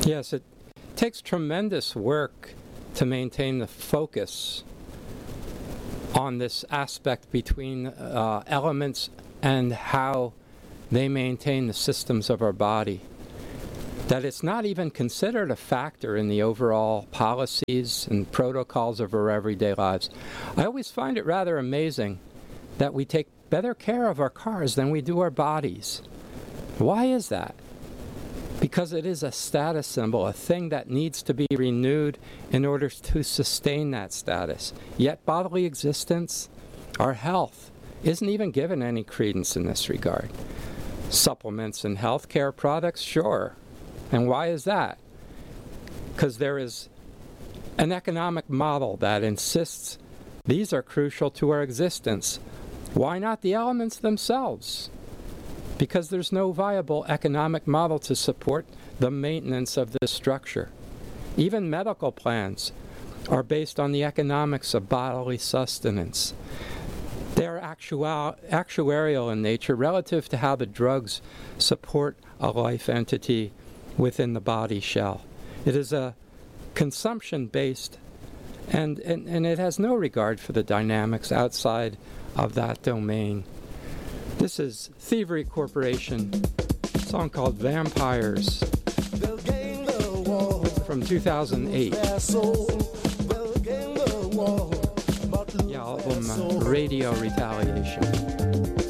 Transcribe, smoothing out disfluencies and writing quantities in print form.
Yes, it takes tremendous work to maintain the focus on this aspect between elements and how they maintain the systems of our body. That it's not even considered a factor in the overall policies and protocols of our everyday lives. I always find it rather amazing that we take better care of our cars than we do our bodies. Why is that? Because it is a status symbol, a thing that needs to be renewed in order to sustain that status. Yet bodily existence, our health, isn't even given any credence in this regard. Supplements and healthcare products, sure. And why is that? Because there is an economic model that insists these are crucial to our existence. Why not the elements themselves? Because there's no viable economic model to support the maintenance of this structure. Even medical plans are based on the economics of bodily sustenance. They're actuarial in nature relative to how the drugs support a life entity within the body shell. It is a consumption-based, and it has no regard for the dynamics outside of that domain. This is Thievery Corporation, a song called Vampires from 2008. The album Radio Retaliation.